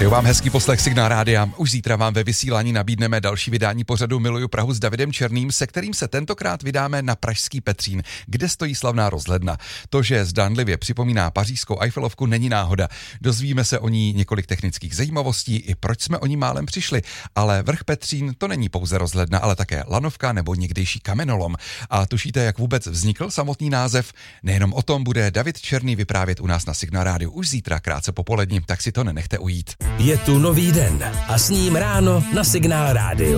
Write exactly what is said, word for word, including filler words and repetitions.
Přeju vám hezký poslech Signál Rádia. Už zítra vám ve vysílání nabídneme další vydání pořadu Miluju Prahu s Davidem Černým, se kterým se tentokrát vydáme na pražský Petřín, kde stojí slavná rozhledna. To, že zdánlivě připomíná pařížskou Eiffelovku, není náhoda. Dozvíme se o ní několik technických zajímavostí i proč jsme o ní málem přišli. Ale vrch Petřín to není pouze rozhledna, ale také lanovka nebo někdejší kamenolom. A tušíte, jak vůbec vznikl samotný název? Nejenom o tom bude David Černý vyprávět u nás na Signál Rádiu už zítra krátce popolední, tak si to nenechte ujít. Je tu nový den a s ním ráno na Signál Rádiu.